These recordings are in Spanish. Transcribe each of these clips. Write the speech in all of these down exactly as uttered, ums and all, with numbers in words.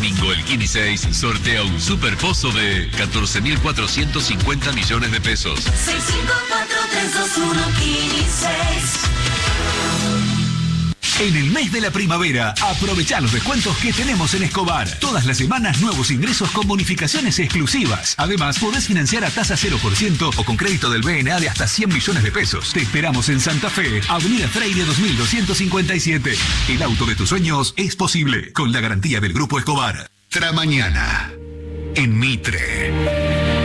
domingo el Kini seis sortea un super pozo de catorce mil cuatrocientos cincuenta millones de pesos. seis cinco cuatro tres dos uno Kini seis. En el mes de la primavera, aprovecha los descuentos que tenemos en Escobar. Todas las semanas, nuevos ingresos con bonificaciones exclusivas. Además, podés financiar a tasa cero por ciento o con crédito del B N A de hasta cien millones de pesos. Te esperamos en Santa Fe, Avenida Freire dos mil doscientos cincuenta y siete. El auto de tus sueños es posible, con la garantía del Grupo Escobar. Tramañana, en Mitre.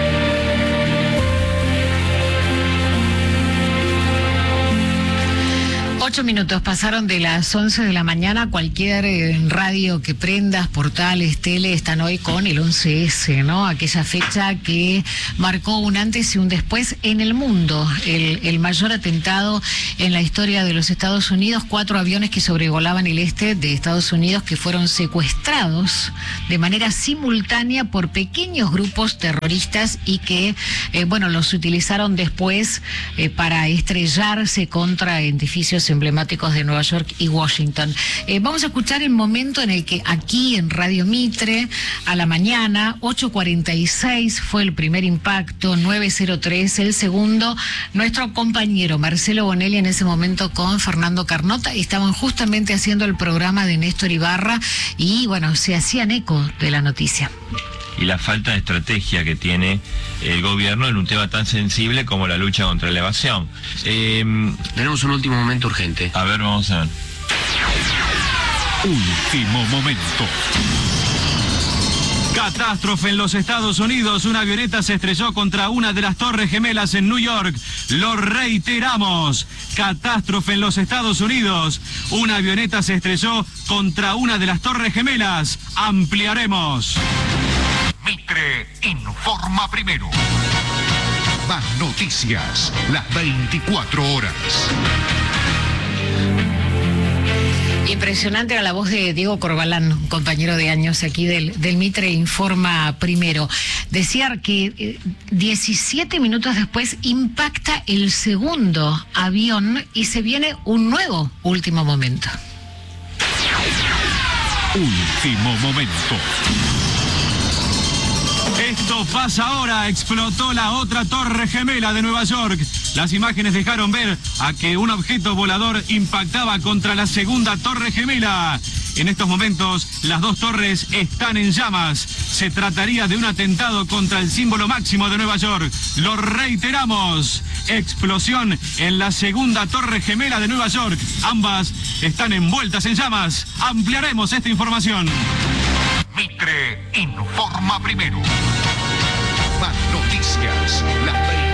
Ocho minutos pasaron de las once de la mañana. Cualquier eh, radio que prendas, portales, tele, están hoy con el once ese, ¿no? Aquella fecha que marcó un antes y un después en el mundo. El, el mayor atentado en la historia de los Estados Unidos. Cuatro aviones que sobrevolaban el este de Estados Unidos que fueron secuestrados de manera simultánea por pequeños grupos terroristas y que, eh, bueno, los utilizaron después eh, para estrellarse contra edificios en emblemáticos de Nueva York y Washington. Eh, vamos a escuchar el momento en el que aquí en Radio Mitre, a la mañana, ocho cuarenta y seis fue el primer impacto, nueve cero tres el segundo. Nuestro compañero Marcelo Bonelli en ese momento con Fernando Carnota estaban justamente haciendo el programa de Néstor Ibarra y, bueno, se hacían eco de la noticia. Y la falta de estrategia que tiene el gobierno en un tema tan sensible como la lucha contra la evasión. Eh, Tenemos un último momento urgente. A ver, vamos a ver. Último momento. Catástrofe en los Estados Unidos. Una avioneta se estrelló contra una de las Torres Gemelas en New York. Lo reiteramos. Catástrofe en los Estados Unidos. Una avioneta se estrelló contra una de las Torres Gemelas. Ampliaremos. Mitre informa primero. Más noticias, las veinticuatro horas. Impresionante era la voz de Diego Corbalán, un compañero de años aquí del, del Mitre Informa Primero. Decía que eh, diecisiete minutos después impacta el segundo avión y se viene un nuevo último momento. Último momento. Esto pasa ahora, explotó la otra Torre Gemela de Nueva York. Las imágenes dejaron ver a que un objeto volador impactaba contra la segunda Torre Gemela. En estos momentos, las dos torres están en llamas. Se trataría de un atentado contra el símbolo máximo de Nueva York. Lo reiteramos. Explosión en la segunda Torre Gemela de Nueva York. Ambas están envueltas en llamas. Ampliaremos esta información. Mitre informa primero. Más noticias, las veinticuatro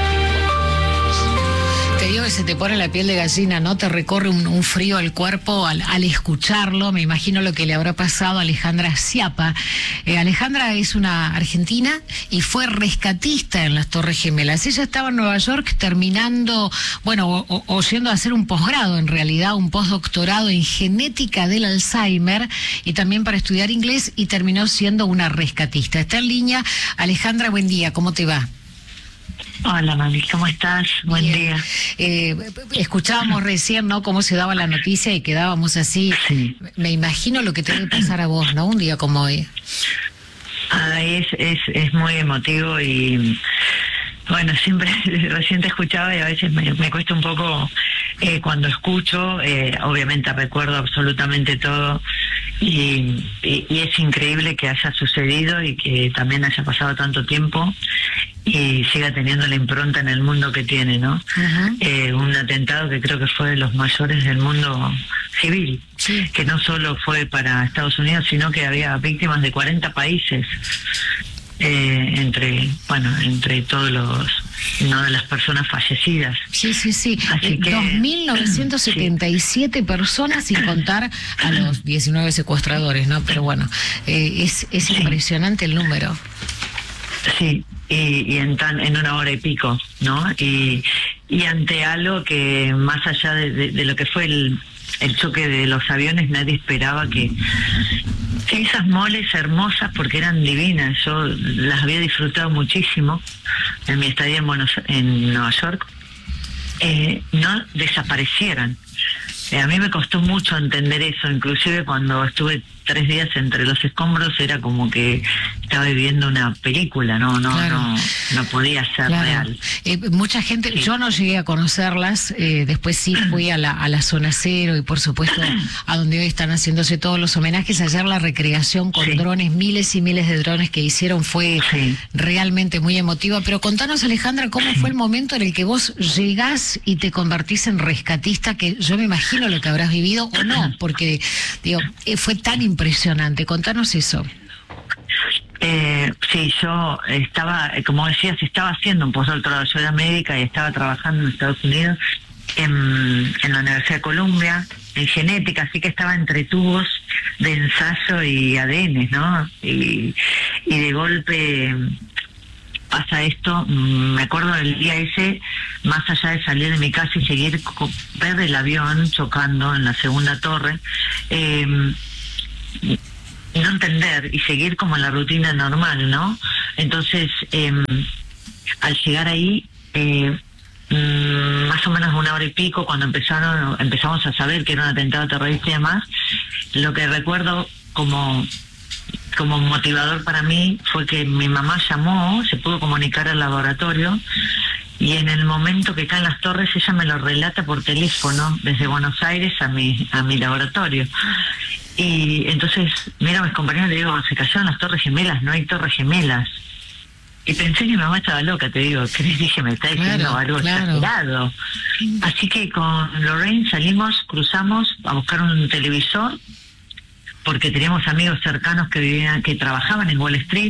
horas. Te digo que se te pone la piel de gallina, ¿no? Te recorre un, un frío al cuerpo al, al escucharlo. Me imagino lo que le habrá pasado a Alejandra Schiappa. Eh, Alejandra es una argentina y fue rescatista en las Torres Gemelas. Ella estaba en Nueva York terminando, bueno, o, o, o yendo a hacer un posgrado, en realidad, un postdoctorado en genética del Alzheimer y también para estudiar inglés y terminó siendo una rescatista. Está en línea. Alejandra, buen día, ¿cómo te va? Hola, mami, ¿cómo estás? Buen Bien. día. Eh, escuchábamos recién, ¿no?, cómo se daba la noticia y quedábamos así. Sí. Me imagino lo que te debe pasar a vos, ¿no?, un día como hoy. Ah, es, es, es muy emotivo y, bueno, siempre recién te escuchaba y a veces me, me cuesta un poco eh, cuando escucho. Eh, obviamente recuerdo absolutamente todo y, y, y es increíble que haya sucedido y que también haya pasado tanto tiempo y siga teniendo la impronta en el mundo que tiene, ¿no? Uh-huh. Eh, un atentado que creo que fue de los mayores del mundo civil, sí. Que no solo fue para Estados Unidos, sino que había víctimas de cuarenta países, eh, entre, bueno, entre todos los, no de las personas fallecidas. Sí, sí, sí. Así que, dos mil novecientos setenta y siete sí. personas, sin contar a los diecinueve secuestradores, ¿no? Pero bueno, eh, es, es sí. impresionante el número. Sí. Y, y en tan en una hora y pico, ¿no? Y, y ante algo que más allá de, de, de lo que fue el, el choque de los aviones, nadie esperaba que, que esas moles hermosas, porque eran divinas, yo las había disfrutado muchísimo en mi estadía en, Buenos, en Nueva York, eh, no desaparecieran. Eh, a mí me costó mucho entender eso, inclusive cuando estuve tres días entre los escombros era como que estaba viviendo una película, no no Claro. no no podía ser Claro. real. Eh, mucha gente, Sí. yo no llegué a conocerlas, eh, después sí fui a la, a la zona cero y por supuesto a donde hoy están haciéndose todos los homenajes. Ayer la recreación con Sí. drones, miles y miles de drones que hicieron fue Sí. realmente muy emotiva. Pero contanos, Alejandra, ¿cómo fue el momento en el que vos llegás y te convertís en rescatista? Que yo me imagino lo que habrás vivido o no, porque digo, eh, fue tan impresionante. Contanos eso. Eh, sí, yo estaba, eh, como decías, estaba haciendo un postdoctorado, yo era médica y estaba trabajando en Estados Unidos, en, en la Universidad de Columbia, en genética, así que estaba entre tubos de ensayo y A D N, ¿no? Y, y de golpe pasa esto, me acuerdo del día ese, más allá de salir de mi casa y seguir, ver el avión chocando en la segunda torre, eh, no entender y seguir como en la rutina normal, ¿no? Entonces, eh, al llegar ahí, eh, mm, más o menos una hora y pico, cuando empezaron, empezamos a saber que era un atentado terrorista y demás, lo que recuerdo como como motivador para mí fue que mi mamá llamó, se pudo comunicar al laboratorio y en el momento que caen las torres ella me lo relata por teléfono desde Buenos Aires a mi a mi laboratorio. Y entonces miro a mis compañeros y le digo, se cayeron las torres gemelas, no hay torres gemelas. Y pensé que mi mamá estaba loca, te digo, ¿qué les dije? Me está diciendo Claro, algo claro. exagerado. Así que con Lorraine salimos, cruzamos a buscar un televisor, porque teníamos amigos cercanos que vivían, que trabajaban en Wall Street,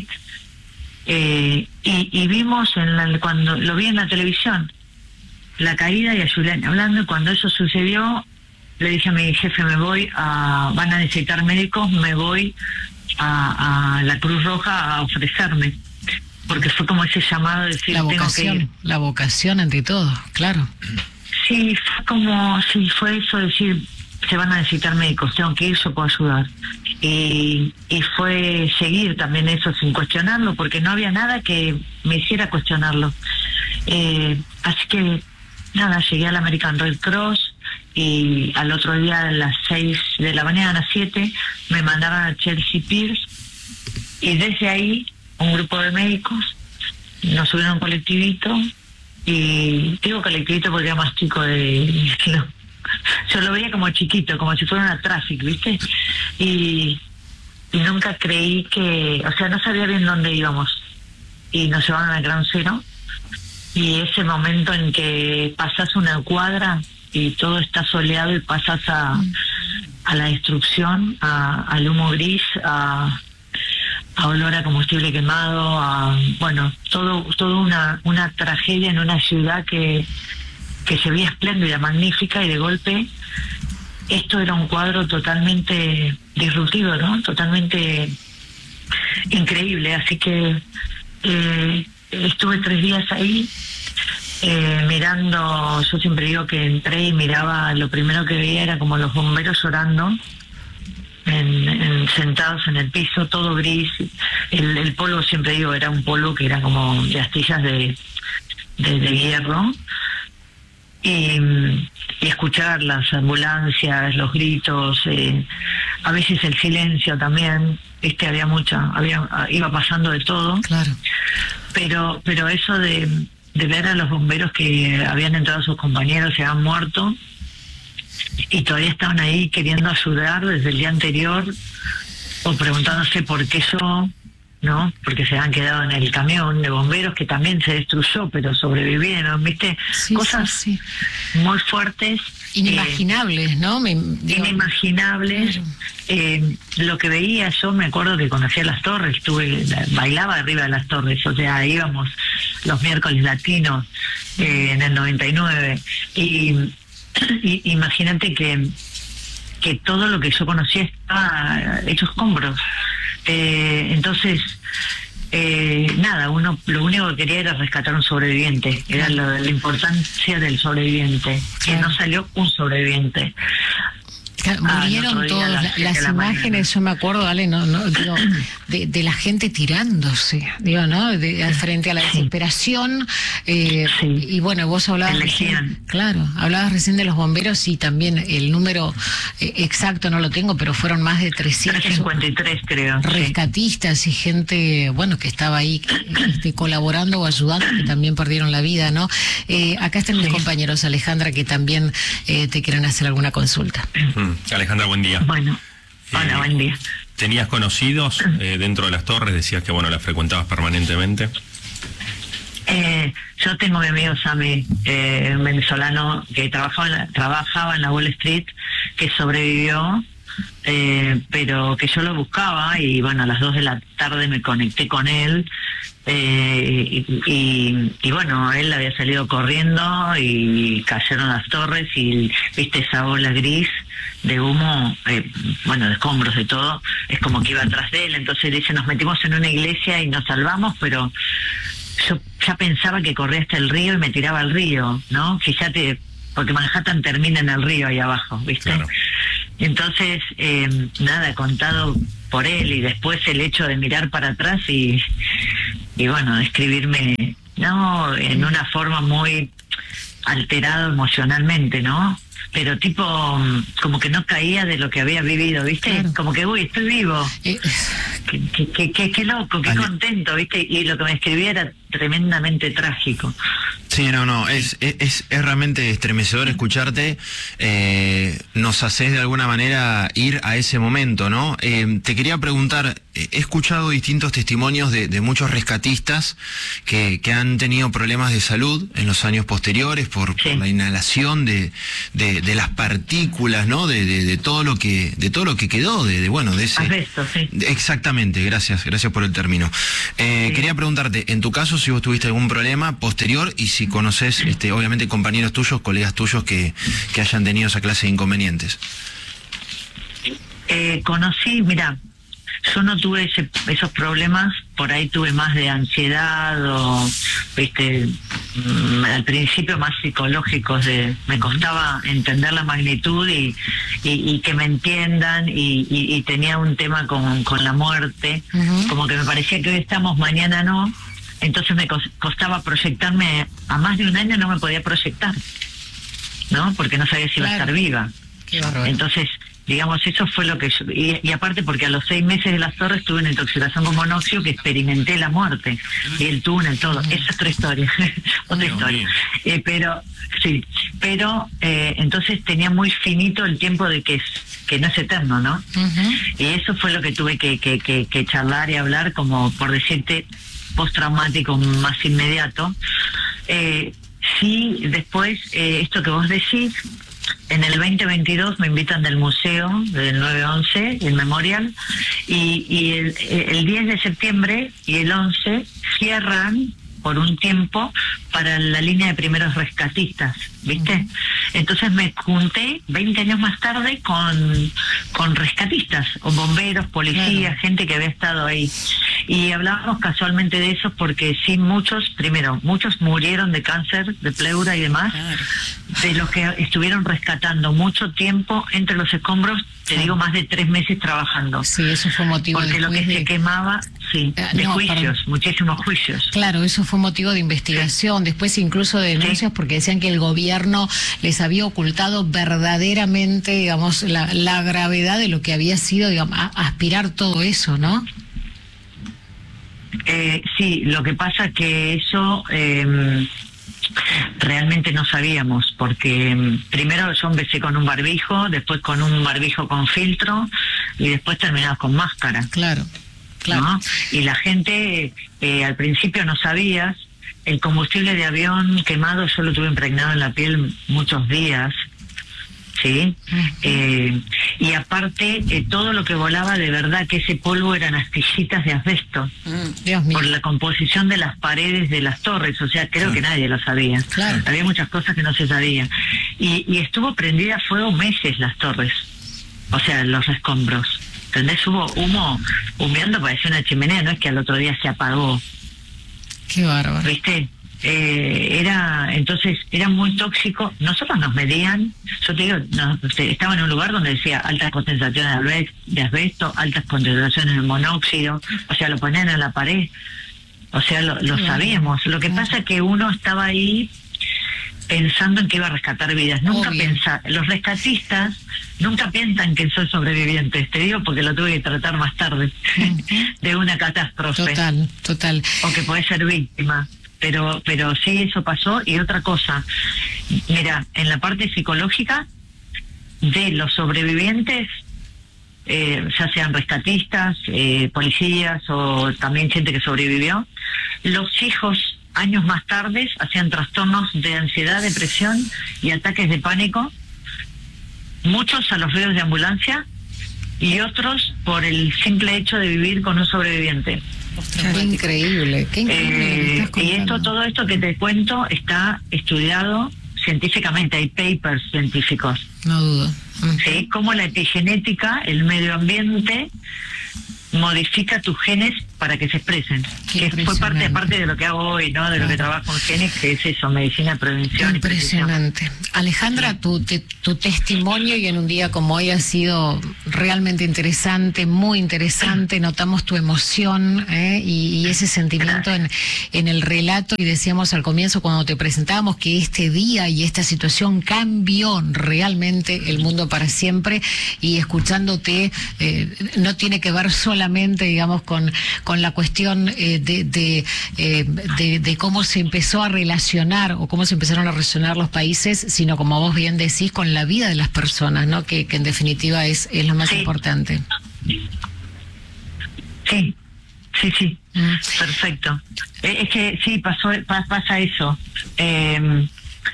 eh, y, y vimos en la, cuando lo vi en la televisión, la caída y a Julián hablando, y cuando eso sucedió, le dije a mi jefe, me voy a, van a necesitar médicos, me voy a, a la Cruz Roja a ofrecerme, porque fue como ese llamado de decir, La tengo que ir. vocación, la vocación ante todo, claro. Sí, fue como, sí, fue eso de decir, se van a necesitar médicos, tengo que ir, yo puedo ayudar. Y, y fue seguir también eso sin cuestionarlo, porque no había nada que me hiciera cuestionarlo. Eh, así que, nada, llegué al American Red Cross y al otro día a las seis de la mañana, a las siete, me mandaron a Chelsea Pierce y desde ahí un grupo de médicos nos subieron a un colectivito y digo colectivito porque era más chico de... No, yo lo veía como chiquito, como si fuera una traffic, ¿viste? Y, y nunca creí que, o sea, no sabía bien dónde íbamos. Y nos llevaron al Gran Cero. Y ese momento en que pasás una cuadra y todo está soleado y pasás a, a la destrucción, a, al humo gris, a, a olor a combustible quemado, a, bueno, todo, todo una, una tragedia en una ciudad que que se veía espléndida, magnífica, y de golpe esto era un cuadro totalmente disruptivo, ¿no? Totalmente increíble. Así que eh, estuve tres días ahí eh, mirando, yo siempre digo que entré y miraba, lo primero que veía era como los bomberos llorando, en, en, sentados en el piso, todo gris. El, el polvo, siempre digo, era un polvo que era como de astillas de, de, de hierro. Y, y escuchar las ambulancias, los gritos, eh, a veces el silencio también, este había mucha, había, iba pasando de todo. Claro. Pero, pero eso de, de ver a los bomberos que habían entrado sus compañeros, se habían muerto, y todavía estaban ahí queriendo ayudar desde el día anterior, o preguntándose por qué yo, ¿no? Porque se han quedado en el camión de bomberos que también se destruyó, pero sobrevivieron, ¿viste? Sí, Cosas sí, sí. muy fuertes. Inimaginables, eh, ¿no? Me, digo, inimaginables. Eh, lo que veía, yo me acuerdo que conocía las torres, estuve, bailaba arriba de las torres, o sea, íbamos los miércoles latinos eh, en el noventa y nueve. Y, y imagínate que, que todo lo que yo conocía estaba hecho escombros. Eh, entonces, eh, nada, uno lo único que quería era rescatar un sobreviviente, era lo, la importancia del sobreviviente, que no salió un sobreviviente. Murieron ah, todos, la, las la imágenes, mañana. Yo me acuerdo, dale, no, no, digo, de, de la gente tirándose, digo, ¿no? De, de, frente a la desesperación, eh, sí. Y bueno, vos hablabas recién, claro, hablabas recién de los bomberos y también el número eh, exacto no lo tengo, pero fueron más de trescientos cincuenta y tres creo. Rescatistas sí. Y gente, bueno, que estaba ahí este, colaborando o ayudando, que también perdieron la vida, ¿no? Eh, acá están sí. mis compañeros, Alejandra, que también eh, te quieren hacer alguna consulta. Mm. Alejandra, buen día. Bueno, hola, eh, buen día. ¿Tenías conocidos eh, dentro de las torres? Decías que, bueno, las frecuentabas permanentemente. Eh, yo tengo mi amigo Sammy, eh, un venezolano que trabajaba en la, trabajaba en la Wall Street, que sobrevivió, eh, pero que yo lo buscaba y, bueno, a las dos de la tarde me conecté con él. Eh, y, y, y bueno, él había salido corriendo y cayeron las torres y viste esa ola gris de humo, eh, bueno, de escombros, de todo, es como que iba atrás de él. Entonces dice, nos metimos en una iglesia y nos salvamos, pero yo ya pensaba que corría hasta el río y me tiraba al río, ¿no? Fíjate, porque Manhattan termina en el río ahí abajo, ¿viste? Claro. Entonces, eh, nada, contado por él y después el hecho de mirar para atrás y, y bueno, escribirme, no, en una forma muy alterado emocionalmente, ¿no? Pero tipo, como que no caía de lo que había vivido, ¿viste? Claro. Como que, uy, estoy vivo. Eh, qué, qué, qué, qué, qué loco, qué vale. Contento, ¿viste? Y lo que me escribía era tremendamente trágico. Sí, no, no, es, es, es realmente estremecedor escucharte. Eh, nos haces de alguna manera ir a ese momento, ¿no? Eh, te quería preguntar, he escuchado distintos testimonios de, de muchos rescatistas que, que han tenido problemas de salud en los años posteriores por, sí. por la inhalación de, de, de las partículas, ¿no? De, de, de todo lo que, de todo lo que quedó, de, de bueno, de ese. Asbesto, sí. De, exactamente, gracias, gracias por el término. Eh, sí. Quería preguntarte, en tu caso, si vos tuviste algún problema posterior y si conoces, este, obviamente, compañeros tuyos, colegas tuyos que, que hayan tenido esa clase de inconvenientes. Eh, conocí, mira, yo no tuve ese, esos problemas, por ahí tuve más de ansiedad o, viste, mm, al principio más psicológicos, de me costaba entender la magnitud y, y, y que me entiendan y, y, y tenía un tema con, con la muerte, uh-huh. Como que me parecía que hoy estamos, mañana no. Entonces me costaba proyectarme, a más de un año no me podía proyectar, ¿no? Porque no sabía si iba claro. a estar viva. Qué bárbaro. Entonces, digamos, eso fue lo que yo, y, y aparte porque a los seis meses de las torres tuve una intoxicación con monóxido que experimenté la muerte, y el túnel, todo, uh-huh. Esa es otra historia, otra historia. Eh, pero, sí, pero eh, entonces tenía muy finito el tiempo de que, es, que no es eterno, ¿no? Uh-huh. Y eso fue lo que tuve que, que, que, que charlar y hablar, como por decirte, postraumático más inmediato. Eh, sí, después, eh, esto que vos decís, en el veinte veintidós me invitan del museo del nueve once, el Memorial, y, y el, el diez de septiembre y el once cierran por un tiempo para la línea de primeros rescatistas, ¿viste? Uh-huh. Entonces me junté veinte años más tarde con, con rescatistas, o bomberos, policías, claro. Gente que había estado ahí. Y hablábamos casualmente de eso porque sí, muchos, primero, muchos murieron de cáncer, de pleura y demás, claro. De los que estuvieron rescatando mucho tiempo entre los escombros, te claro. Digo, más de tres meses trabajando. Sí, eso fue motivo porque lo que de... se quemaba, sí, de no, juicios, perdón. Muchísimos juicios. Claro, eso fue motivo de investigación, sí. Después incluso de denuncias, sí. Porque decían que el gobierno les había ocultado verdaderamente, digamos, la, la gravedad de lo que había sido, digamos, a, aspirar todo eso, ¿no? Eh, sí, lo que pasa que eso eh, realmente no sabíamos, porque eh, primero yo empecé con un barbijo, después con un barbijo con filtro y después terminamos con máscara. Claro, claro. ¿No? Y la gente eh, al principio no sabías, el combustible de avión quemado yo lo tuve impregnado en la piel muchos días. Sí, eh, y aparte eh, todo lo que volaba, de verdad que ese polvo eran astillitas de asbesto, mm, Dios mío. Por la composición de las paredes de las torres, o sea, creo sí. Que nadie lo sabía, claro. Había muchas cosas que no se sabían, y, y estuvo prendida a fuego meses las torres, o sea, los escombros, ¿entendés? Hubo humo humeando, parecía una chimenea, no es que al otro día se apagó. Qué bárbaro. ¿Viste? eh, era entonces era muy tóxico. Nosotros nos medían, yo te digo, no, estaba en un lugar donde decía altas concentraciones de asbesto, altas concentraciones de monóxido, o sea, lo ponían en la pared, o sea, lo, lo sabíamos. Lo que pasa es que uno estaba ahí pensando en que iba a rescatar vidas. Nunca pensa, los rescatistas nunca piensan que son sobrevivientes, te digo porque lo tuve que tratar más tarde, de una catástrofe. Total, total. O que puede ser víctima. Pero, pero sí, eso pasó. Y otra cosa, mira, en la parte psicológica de los sobrevivientes, eh, ya sean rescatistas, eh, policías o también gente que sobrevivió, los hijos años más tarde hacían trastornos de ansiedad, depresión y ataques de pánico, muchos a los ruidos de ambulancia y otros por el simple hecho de vivir con un sobreviviente. Qué increíble, qué increíble. Eh, y esto, todo esto que te cuento está estudiado científicamente, hay papers científicos. No dudo. Uh-huh. ¿Sí? Cómo la epigenética, el medio ambiente, modifica tus genes para que se expresen. Qué que fue parte aparte de lo que hago hoy, ¿no? De lo que trabajo en genes, que es eso, medicina de prevención. Impresionante. Y Alejandra, sí. tu, te, tu testimonio y en un día como hoy ha sido realmente interesante, muy interesante. Notamos tu emoción ¿eh? y, y ese sentimiento en, en el relato. Y decíamos al comienzo cuando te presentábamos que este día y esta situación cambió realmente el mundo para siempre. Y escuchándote, eh, no tiene que ver solamente, digamos, con con la cuestión eh, de, de, eh, de, de cómo se empezó a relacionar o cómo se empezaron a relacionar los países, sino como vos bien decís, con la vida de las personas, ¿no? Que, que en definitiva es, es lo más sí. importante. Sí, sí, sí, mm. perfecto. Eh, es que sí, pasó, pasa eso. Eh,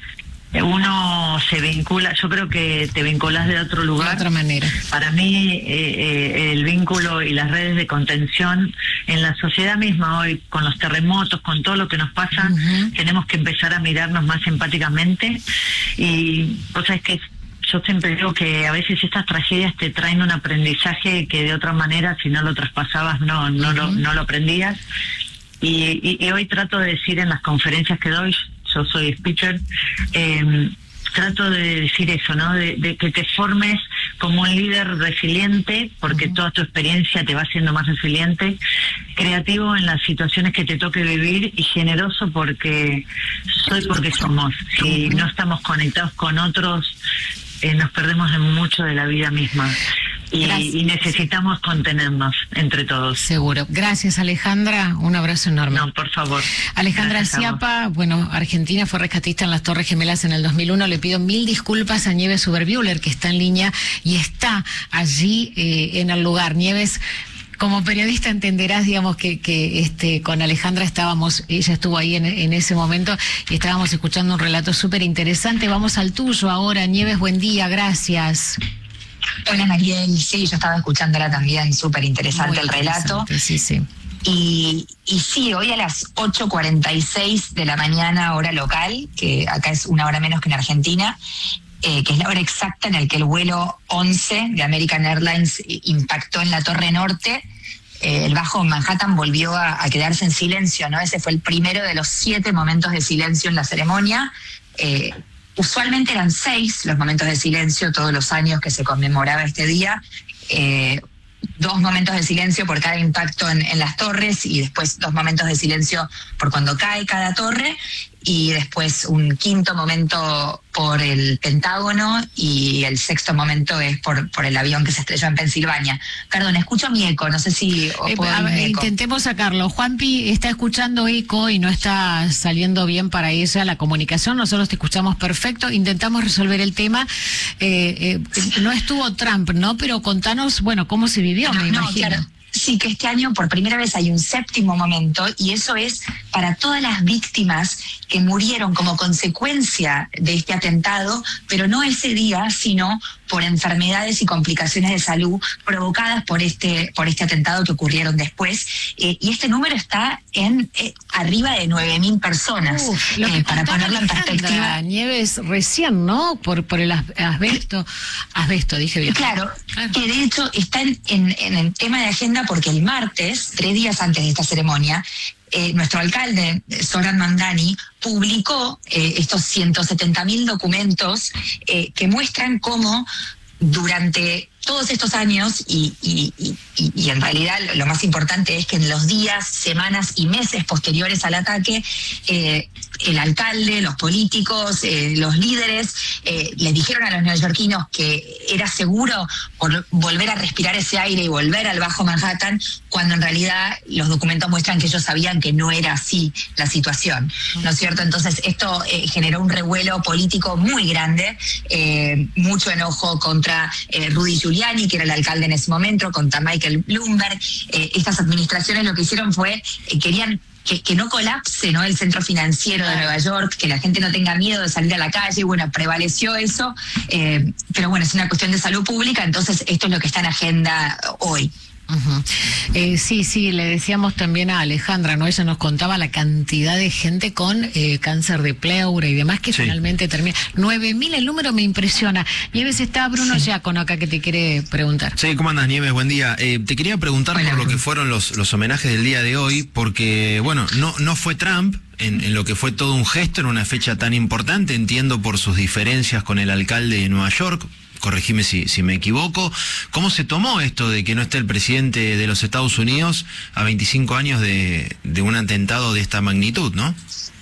uno se vincula, yo creo que te vinculas de otro lugar. De otra manera. Para mí, eh, eh, el vínculo y las redes de contención en la sociedad misma hoy, con los terremotos, con todo lo que nos pasa, uh-huh. tenemos que empezar a mirarnos más empáticamente. Y vos sabés que yo siempre digo que a veces estas tragedias te traen un aprendizaje que de otra manera, si no lo traspasabas, no, no, uh-huh. lo, no lo aprendías. Y, y, y hoy trato de decir en las conferencias que doy, yo soy speaker, eh, trato de decir eso, ¿no? De, de que te formes como un líder resiliente, porque uh-huh. toda tu experiencia te va haciendo más resiliente, creativo en las situaciones que te toque vivir y generoso porque soy porque somos. Si no estamos conectados con otros, eh, nos perdemos de mucho de la vida misma. Y, y necesitamos contenernos entre todos. Seguro. Gracias, Alejandra. Un abrazo enorme. No, por favor. Alejandra Schiappa, bueno, Argentina fue rescatista en las Torres Gemelas en el dos mil uno. Le pido mil disculpas a Nieves Uberbuehler, que está en línea y está allí eh, en el lugar. Nieves, como periodista entenderás, digamos, que, que este con Alejandra estábamos, ella estuvo ahí en, en ese momento y estábamos escuchando un relato súper interesante. Vamos al tuyo ahora. Nieves, buen día, gracias. Hola, Mariel. Sí, yo estaba escuchándola también, súper interesante el relato. Sí, sí. Y, y sí, hoy a las ocho cuarenta y seis de la mañana, hora local, que acá es una hora menos que en Argentina, eh, que es la hora exacta en la que el vuelo once de American Airlines impactó en la Torre Norte, eh, el Bajo Manhattan volvió a, a quedarse en silencio, ¿no? Ese fue el primero de los siete momentos de silencio en la ceremonia. Eh, Usualmente eran seis los momentos de silencio todos los años que se conmemoraba este día, eh, dos momentos de silencio por cada impacto en, en las torres y después dos momentos de silencio por cuando cae cada torre y después un quinto momento por el Pentágono y el sexto momento es por, por el avión que se estrelló en Pensilvania. Perdón, escucho mi eco, no sé si... Eh, a ver, intentemos sacarlo. Juanpi está escuchando eco y no está saliendo bien para ella la comunicación, nosotros te escuchamos perfecto, intentamos resolver el tema. Eh, eh, no estuvo Trump, ¿no? Pero contanos, bueno, cómo se vivió, no, me no, imagino. Claro. Sí, que este año por primera vez hay un séptimo momento y eso es para todas las víctimas que murieron como consecuencia de este atentado, pero no ese día, sino por enfermedades y complicaciones de salud provocadas por este por este atentado que ocurrieron después. Eh, y este número está en eh, arriba de nueve mil personas. Uf, lo que eh, para ponerlo en perspectiva. Nieves recién, ¿no? Por por el asbesto. Asbesto, dije bien. Claro, claro. Que de hecho está en, en, en el tema de agenda porque el martes, tres días antes de esta ceremonia, eh, nuestro alcalde, Zoran Mandani, publicó eh, estos ciento setenta mil documentos eh, que muestran cómo durante todos estos años, y, y, y, y en realidad lo más importante es que en los días, semanas y meses posteriores al ataque, eh, el alcalde, los políticos, eh, los líderes, eh, les dijeron a los neoyorquinos que era seguro por volver a respirar ese aire y volver al Bajo Manhattan, cuando en realidad los documentos muestran que ellos sabían que no era así la situación, ¿no es cierto? Entonces esto eh, generó un revuelo político muy grande, eh, mucho enojo contra eh, Rudy Giuliani, que era el alcalde en ese momento, contra Michael Bloomberg. Eh, estas administraciones lo que hicieron fue, eh, querían Que, que no colapse, ¿no?, el centro financiero de Nueva York, que la gente no tenga miedo de salir a la calle. Bueno, prevaleció eso, eh, pero bueno, es una cuestión de salud pública, entonces esto es lo que está en agenda hoy. Uh-huh. eh, sí, sí, le decíamos también a Alejandra, ¿no? Ella nos contaba la cantidad de gente con eh, cáncer de pleura y demás que sí. finalmente termina. nueve mil el número me impresiona. Nieves, está Bruno sí. Giacono acá que te quiere preguntar. Sí, ¿cómo andas, Nieves? Buen día. Eh, te quería preguntar Hola, por lo Bruno. que fueron los, los homenajes del día de hoy, porque, bueno, no, no fue Trump. En, en lo que fue todo un gesto en una fecha tan importante, entiendo por sus diferencias con el alcalde de Nueva York, corregime si, si me equivoco. ¿Cómo se tomó esto de que no esté el presidente de los Estados Unidos a veinticinco años de, de un atentado de esta magnitud, no?